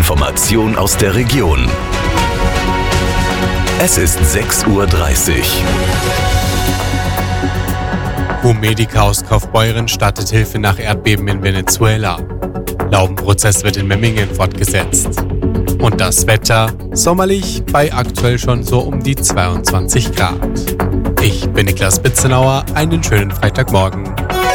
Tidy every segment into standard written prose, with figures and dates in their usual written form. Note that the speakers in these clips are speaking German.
Information aus der Region. Es ist 6:30 Uhr. Humedica aus Kaufbeuren startet Hilfe nach Erdbeben in Venezuela. Laubenprozess wird in Memmingen fortgesetzt. Und das Wetter sommerlich bei aktuell schon so um die 22 Grad. Ich bin Niklas Bitzenauer, einen schönen Freitagmorgen.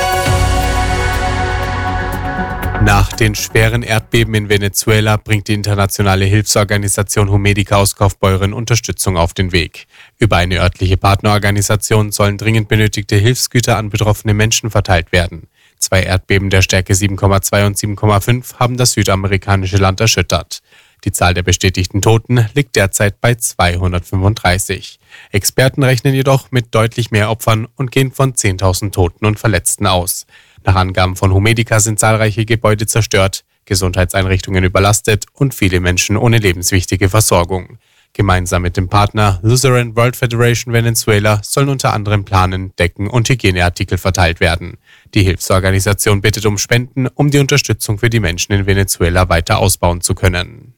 Nach den schweren Erdbeben in Venezuela bringt die internationale Hilfsorganisation Humedica aus Kaufbeuren Unterstützung auf den Weg. Über eine örtliche Partnerorganisation sollen dringend benötigte Hilfsgüter an betroffene Menschen verteilt werden. 2 Erdbeben der Stärke 7,2 und 7,5 haben das südamerikanische Land erschüttert. Die Zahl der bestätigten Toten liegt derzeit bei 235. Experten rechnen jedoch mit deutlich mehr Opfern und gehen von 10.000 Toten und Verletzten aus. Nach Angaben von Humedica sind zahlreiche Gebäude zerstört, Gesundheitseinrichtungen überlastet und viele Menschen ohne lebenswichtige Versorgung. Gemeinsam mit dem Partner Lutheran World Federation Venezuela sollen unter anderem Planen, Decken und Hygieneartikel verteilt werden. Die Hilfsorganisation bittet um Spenden, um die Unterstützung für die Menschen in Venezuela weiter ausbauen zu können.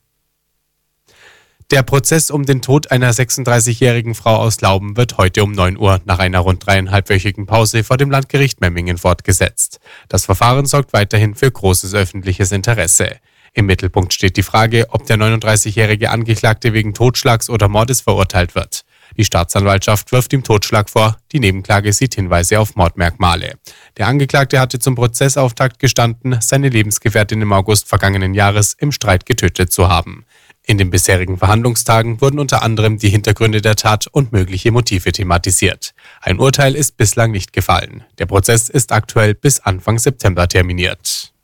Der Prozess um den Tod einer 36-jährigen Frau aus Lauben wird heute um 9 Uhr nach einer rund 3,5-wöchigen Pause vor dem Landgericht Memmingen fortgesetzt. Das Verfahren sorgt weiterhin für großes öffentliches Interesse. Im Mittelpunkt steht die Frage, ob der 39-jährige Angeklagte wegen Totschlags oder Mordes verurteilt wird. Die Staatsanwaltschaft wirft ihm Totschlag vor, die Nebenklage sieht Hinweise auf Mordmerkmale. Der Angeklagte hatte zum Prozessauftakt gestanden, seine Lebensgefährtin im August vergangenen Jahres im Streit getötet zu haben. In den bisherigen Verhandlungstagen wurden unter anderem die Hintergründe der Tat und mögliche Motive thematisiert. Ein Urteil ist bislang nicht gefallen. Der Prozess ist aktuell bis Anfang September terminiert.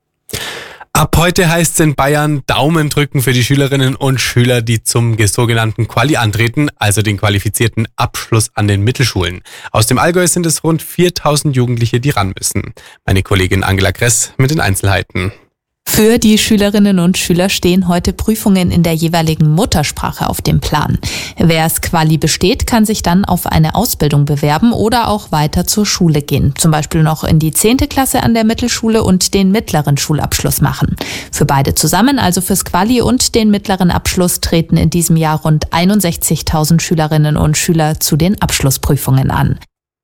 Ab heute heißt es in Bayern Daumen drücken für die Schülerinnen und Schüler, die zum sogenannten Quali antreten, also den qualifizierten Abschluss an den Mittelschulen. Aus dem Allgäu sind es rund 4.000 Jugendliche, die ran müssen. Meine Kollegin Angela Kress mit den Einzelheiten. Für die Schülerinnen und Schüler stehen heute Prüfungen in der jeweiligen Muttersprache auf dem Plan. Wer es Quali besteht, kann sich dann auf eine Ausbildung bewerben oder auch weiter zur Schule gehen. Zum Beispiel noch in die 10. Klasse an der Mittelschule und den mittleren Schulabschluss machen. Für beide zusammen, also fürs Quali und den mittleren Abschluss, treten in diesem Jahr rund 61.000 Schülerinnen und Schüler zu den Abschlussprüfungen an.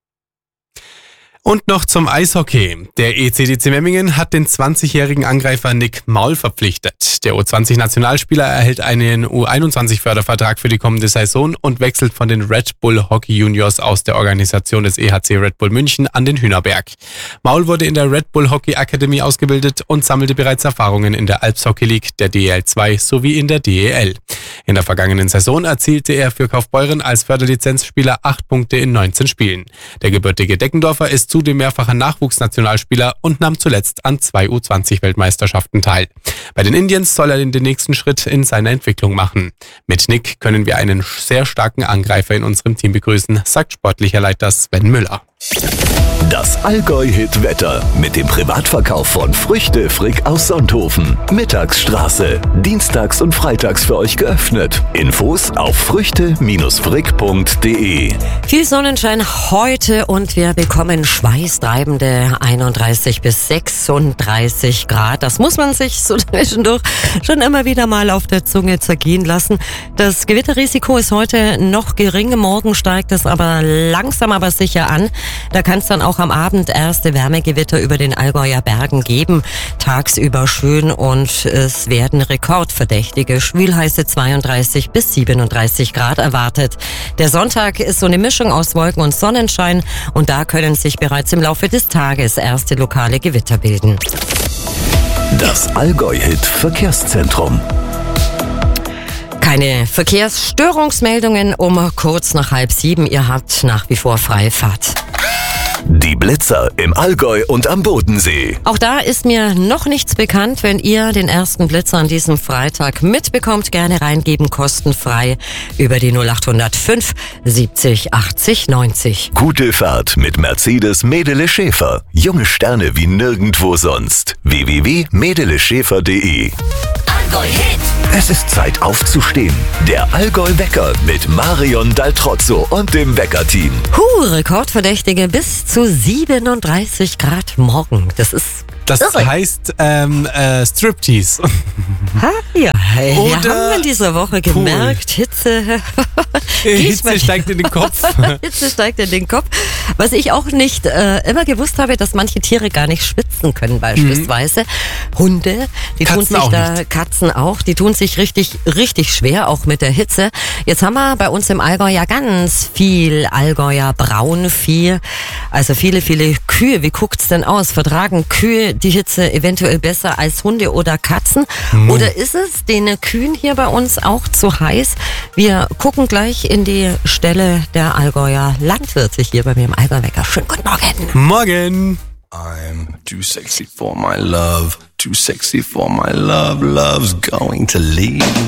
Und noch zum Eishockey. Der ECDC Memmingen hat den 20-jährigen Angreifer Nick Maul verpflichtet. Der U20-Nationalspieler erhält einen U21-Fördervertrag für die kommende Saison und wechselt von den Red Bull Hockey Juniors aus der Organisation des EHC Red Bull München an den Hühnerberg. Maul wurde in der Red Bull Hockey Academy ausgebildet und sammelte bereits Erfahrungen in der Alps Hockey League, der DEL 2 sowie in der DEL. In der vergangenen Saison erzielte er für Kaufbeuren als Förderlizenzspieler 8 Punkte in 19 Spielen. Der gebürtige Deckendorfer ist zudem mehrfacher Nachwuchsnationalspieler und nahm zuletzt an 2 U20-Weltmeisterschaften teil. Bei den Indians soll er den nächsten Schritt in seiner Entwicklung machen. Mit Nick können wir einen sehr starken Angreifer in unserem Team begrüßen, sagt sportlicher Leiter Sven Müller. Das Allgäu-Hit-Wetter mit dem Privatverkauf von Früchte Frick aus Sonthofen. Mittagsstraße. Dienstags und freitags für euch geöffnet. Infos auf früchte-frick.de. Viel Sonnenschein heute und wir bekommen schweißtreibende 31 bis 36 Grad. Das muss man sich so zwischendurch schon immer wieder mal auf der Zunge zergehen lassen. Das Gewitterrisiko ist heute noch gering. Morgen steigt es aber langsam aber sicher an. Da kann es dann auch am Abend erste Wärmegewitter über den Allgäuer Bergen geben. Tagsüber schön und es werden rekordverdächtige, schwülheiße 32 bis 37 Grad erwartet. Der Sonntag ist so eine Mischung aus Wolken und Sonnenschein und da können sich bereits im Laufe des Tages erste lokale Gewitter bilden. Das Allgäu-Hit-Verkehrszentrum. Keine Verkehrsstörungsmeldungen um kurz nach 6:30. Ihr habt nach wie vor freie Fahrt. Die Blitzer im Allgäu und am Bodensee. Auch da ist mir noch nichts bekannt. Wenn ihr den ersten Blitzer an diesem Freitag mitbekommt, gerne reingeben, kostenfrei über die 0805 70 80 90. Gute Fahrt mit Mercedes Medele Schäfer. Junge Sterne wie nirgendwo sonst. www.medeleschäfer.de. Allgäu Hit. Es ist Zeit aufzustehen. Der Allgäu-Wecker mit Marion Daltrozzo und dem Wecker-Team. Rekordverdächtige bis zu 37 Grad morgen. Das ist Das heißt Striptease. Ja, haben Oder wir in dieser Woche gemerkt, Hitze. Hitze steigt in den Kopf. Hitze steigt in den Kopf. Was ich auch nicht immer gewusst habe, dass manche Tiere gar nicht schwitzen können, beispielsweise. Hunde, Katzen auch, die tun sich richtig, richtig schwer, auch mit der Hitze. Jetzt haben wir bei uns im Allgäu ja ganz viel Allgäuer Braunvieh, also viele, viele Kühe. Wie guckt's denn aus? Vertragen Kühe die Hitze eventuell besser als Hunde oder Katzen? Oder ist es den Kühen hier bei uns auch zu heiß? Wir gucken gleich in die Stelle der Allgäuer Landwirte hier bei mir im Allgäu-Wecker. Schönen guten Morgen. Morgen. I'm too sexy for my love, too sexy for my love, love's going to leave.